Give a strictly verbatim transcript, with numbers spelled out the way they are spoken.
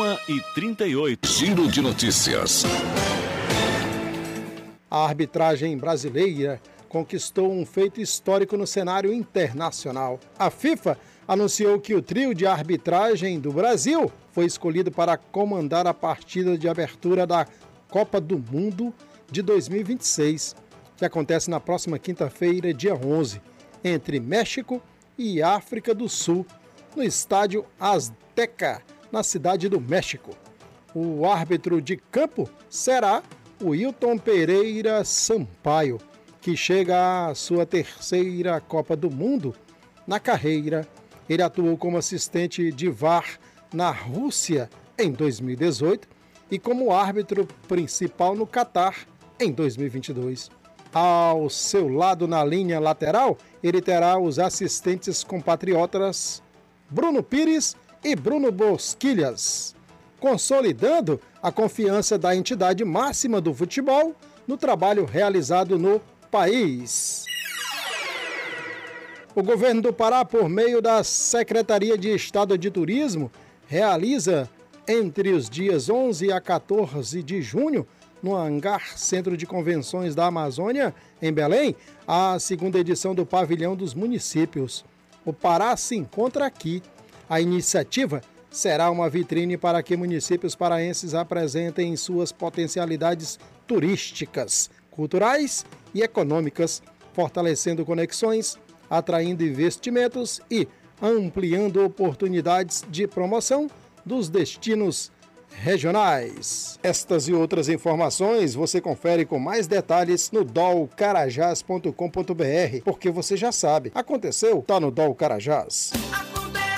uma e trinta e oito. Giro de notícias. A arbitragem brasileira conquistou um feito histórico no cenário internacional. A FIFA anunciou que o trio de arbitragem do Brasil foi escolhido para comandar a partida de abertura da Copa do Mundo de dois mil e vinte e seis, que acontece na próxima quinta-feira, dia onze, entre México e África do Sul, no estádio Azteca, na cidade do México. O árbitro de campo será o Wilton Pereira Sampaio, que chega à sua terceira Copa do Mundo na carreira. Ele atuou como assistente de V A R na Rússia em dois mil e dezoito e como árbitro principal no Catar em dois mil e vinte e dois. Ao seu lado na linha lateral, ele terá os assistentes compatriotas Bruno Pires e Bruno Bosquilhas, consolidando a confiança da entidade máxima do futebol no trabalho realizado no país. O governo do Pará, por meio da Secretaria de Estado de Turismo, realiza entre os dias onze a quatorze de junho, no Hangar Centro de Convenções da Amazônia, em Belém, a segunda edição do Pavilhão dos Municípios. O Pará se encontra aqui. A iniciativa será uma vitrine para que municípios paraenses apresentem suas potencialidades turísticas, culturais e econômicas, fortalecendo conexões, atraindo investimentos e ampliando oportunidades de promoção dos destinos regionais. Estas e outras informações você confere com mais detalhes no dol carajás ponto com ponto br, porque você já sabe, aconteceu, tá no Dol Carajás.